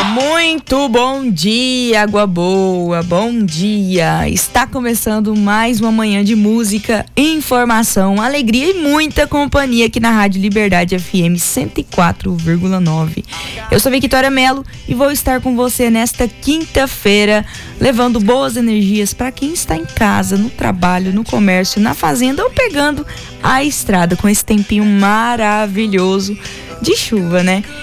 Muito bom dia, água boa, bom dia. Está começando mais uma manhã de música, informação, alegria e muita companhia aqui na Rádio Liberdade FM 104,9. Eu sou Victoria Mello e vou estar com você nesta quinta-feira, levando boas energias para quem está em casa, no trabalho, no comércio, na fazenda ou pegando a estrada com esse tempinho maravilhoso de chuva, né?